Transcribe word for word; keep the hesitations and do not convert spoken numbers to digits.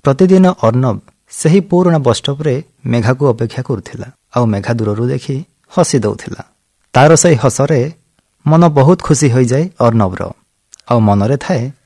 ପ୍ରତିଦିନ ଅର୍ଣ୍ଣବ ସେହି ପୁରୁଣା ବସ୍ଷ୍ଟପରେ ମେଘାକୁ ଅପେକ୍ଷା କରୁଥିଲା ଆଉ ମେଘା ଦୂରରୁ ଦେଖି ହସି ଦେଉଥିଲା। ତାର ସେହି ହସରେ ମନ ବହୁତ ଖୁସି ହୋଇଯାଏ ଅର୍ଣ୍ଣବର। ଆଉ ମନରେ ଥାଏ